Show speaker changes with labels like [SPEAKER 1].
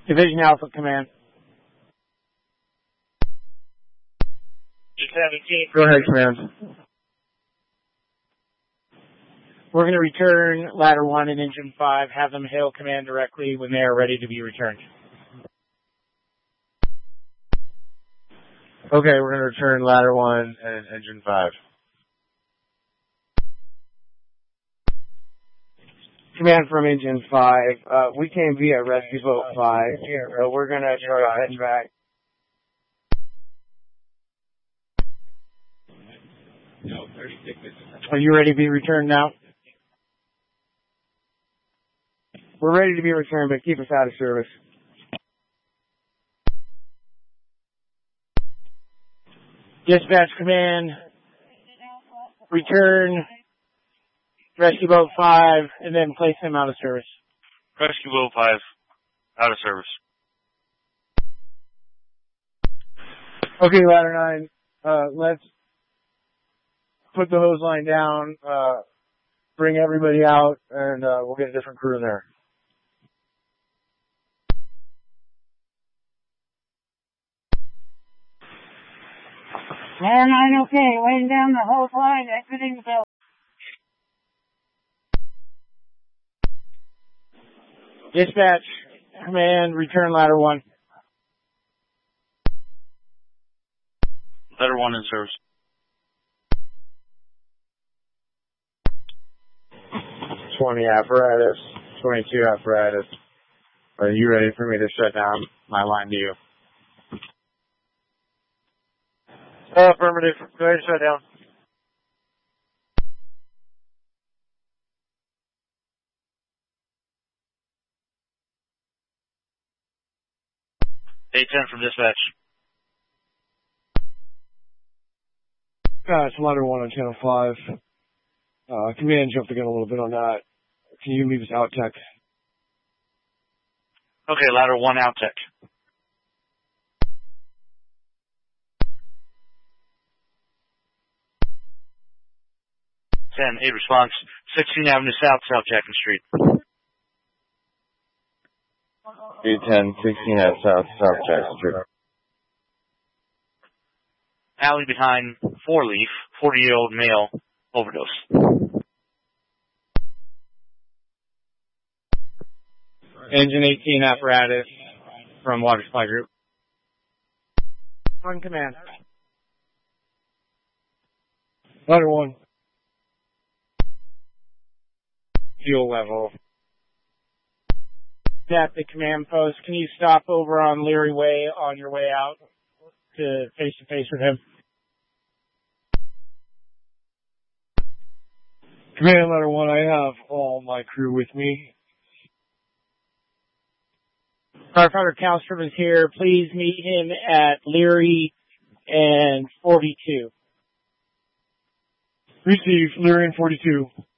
[SPEAKER 1] Division Alpha Command.
[SPEAKER 2] 17.
[SPEAKER 1] Go ahead, Command. We're going to return Ladder 1 and Engine 5. Have them hail Command directly when they are ready to be returned.
[SPEAKER 3] Okay, we're going to return Ladder 1 and Engine 5.
[SPEAKER 1] Command from Engine 5. We came via Rescue Boat 5. So we're going to try to head back. Are you ready to be returned now? We're ready to be returned, but keep us out of service. Dispatch Command, return Rescue Boat 5, and then place them out of service.
[SPEAKER 2] Rescue Boat 5, out of service.
[SPEAKER 1] Okay, Ladder 9, let's put the hose line down, bring everybody out, and we'll get a different crew in there.
[SPEAKER 4] Ladder 9, okay. Laying down the hose line, exiting the building.
[SPEAKER 1] Dispatch Command, return Ladder 1.
[SPEAKER 2] Ladder 1 in service.
[SPEAKER 3] 20 apparatus, 22 apparatus. Are you ready for me to shut down my line to you?
[SPEAKER 1] Affirmative. Go ahead and shut down.
[SPEAKER 2] A10 from dispatch.
[SPEAKER 1] It's Ladder 1 on Channel 5. Command jumped the gun a little bit on that. Can you leave us out, Tech?
[SPEAKER 2] Okay, Ladder 1 out, Tech. 10, 8 response, 16th Avenue South, South Jackson Street.
[SPEAKER 3] 810, 16 at South Jackson Street.
[SPEAKER 2] Alley behind 4-leaf, 40-year-old male, overdose.
[SPEAKER 1] Engine 18 apparatus from Water Supply Group. On command. Ladder 1. Fuel level. At the command post, can you stop over on Leary Way on your way out to face with him? Command Ladder 1, I have all my crew with me. Firefighter Kallstrom is here. Please meet him at Leary and 42.
[SPEAKER 5] Receive, Leary and 42.